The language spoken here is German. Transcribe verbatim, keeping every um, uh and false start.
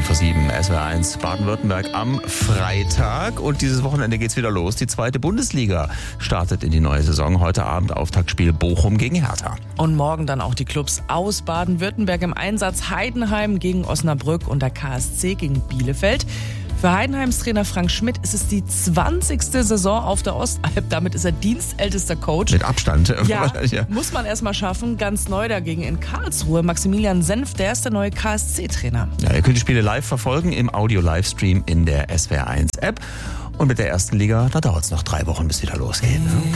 vor sieben, S W R eins Baden-Württemberg am Freitag. Und dieses Wochenende geht's wieder los. Die zweite Bundesliga startet in die neue Saison. Heute Abend Auftaktspiel Bochum gegen Hertha. Und morgen dann auch die Clubs aus Baden-Württemberg im Einsatz. Heidenheim gegen Osnabrück und der K S C gegen Bielefeld. Für Heidenheims Trainer Frank Schmidt ist es die zwanzigste Saison auf der Ostalb. Damit ist er dienstältester Coach. Mit Abstand. Ja, ja. Muss man erst mal schaffen. Ganz neu dagegen in Karlsruhe. Maximilian Senf, der ist der neue K S C-Trainer. Ja, ihr könnt die Spiele live verfolgen im Audio-Livestream in der S W R eins App. Und mit der ersten Liga, da dauert es noch drei Wochen, bis wieder losgeht. Ne?